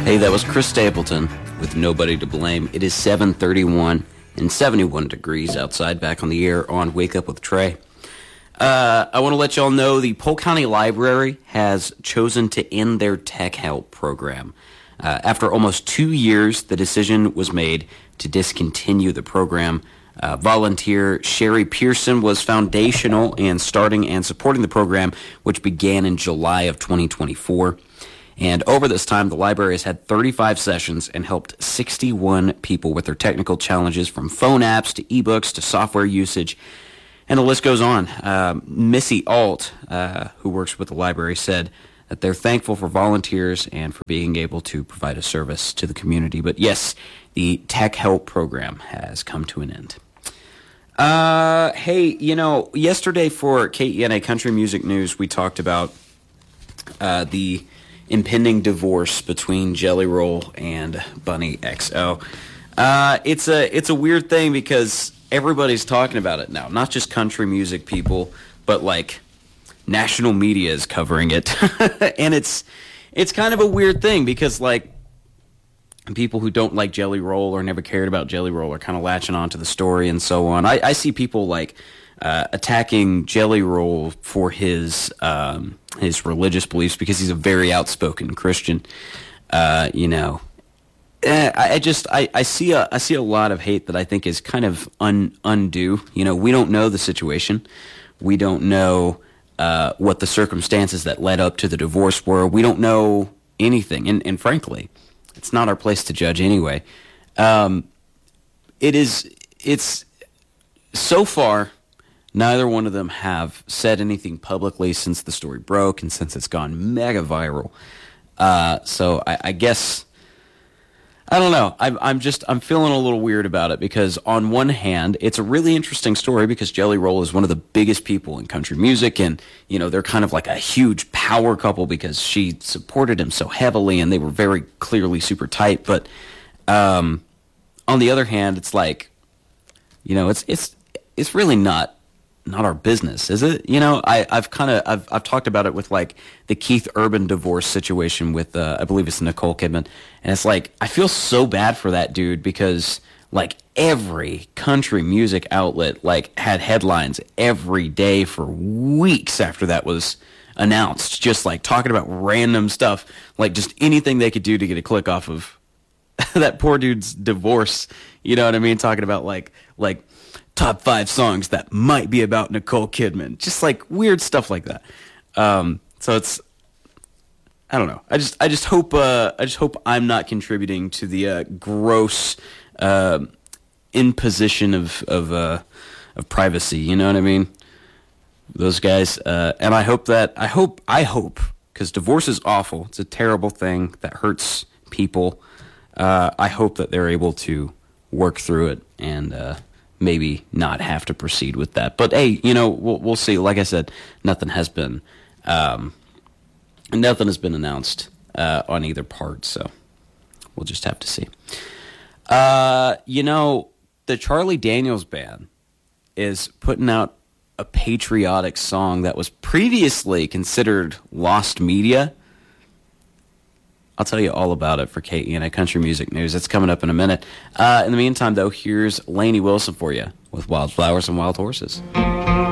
Hey, that was Chris Stapleton with Nobody to Blame. It is 7:31 and 71 degrees outside, back on the air on Wake Up with Trey. I want to let y'all know the Polk County Library has chosen to end their Tech Help program. After almost 2 years, the decision was made to discontinue the program. Volunteer Sherry Pearson was foundational in starting and supporting the program, which began in July of 2024. And over this time, the library has had 35 sessions and helped 61 people with their technical challenges, from phone apps to ebooks to software usage, and the list goes on. Missy Alt, who works with the library, said that they're thankful for volunteers and for being able to provide a service to the community. But yes, the Tech Help program has come to an end. Hey, yesterday for KENA Country Music News, we talked about the impending divorce between Jelly Roll and Bunny XO. It's a weird thing because everybody's talking about it now. Not just country music people, but like national media is covering it. And it's kind of a weird thing because like people who don't like Jelly Roll or never cared about Jelly Roll are kind of latching onto the story and so on. I see people like attacking Jelly Roll for his religious beliefs because he's a very outspoken Christian. I see a lot of hate that I think is kind of undue. We don't know the situation. We don't know what the circumstances that led up to the divorce were. We don't know anything, and frankly, it's not our place to judge anyway. It's so far, neither one of them have said anything publicly since the story broke and since it's gone mega viral. So I guess, I don't know. I'm feeling a little weird about it because on one hand, it's a really interesting story because Jelly Roll is one of the biggest people in country music, and they're kind of like a huge power couple because she supported him so heavily and they were very clearly super tight. But on the other hand, it's like, it's really not our business, is it? I've talked about it with like the Keith Urban divorce situation with I believe it's Nicole Kidman, and it's like I feel so bad for that dude because like every country music outlet like had headlines every day for weeks after that was announced, just like talking about random stuff, like just anything they could do to get a click off of that poor dude's divorce. You know what I mean? Talking about like top 5 songs that might be about Nicole Kidman. Just like weird stuff like that. So it's, I don't know. I just hope I'm not contributing to the gross imposition of privacy. You know what I mean? Those guys. And I hope, because divorce is awful. It's a terrible thing that hurts people. I hope that they're able to work through it and maybe not have to proceed with that. But hey, we'll see. Like I said, nothing has been announced on either part, so we'll just have to see. The Charlie Daniels Band is putting out a patriotic song that was previously considered lost media. I'll tell you all about it for KENA Country Music News. It's coming up in a minute. In the meantime, though, here's Lainey Wilson for you with Wildflowers and Wild Horses.